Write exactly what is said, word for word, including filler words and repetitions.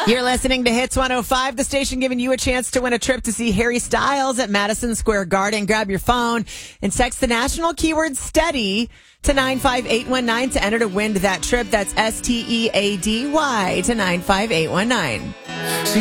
You're listening to Hits one oh five, the station giving you a chance to win a trip to see Harry Styles at Madison Square Garden. Grab your phone and text the national keyword STEADY to nine five eight one nine to enter to win that trip. That's S T E A D Y to nine five eight one nine.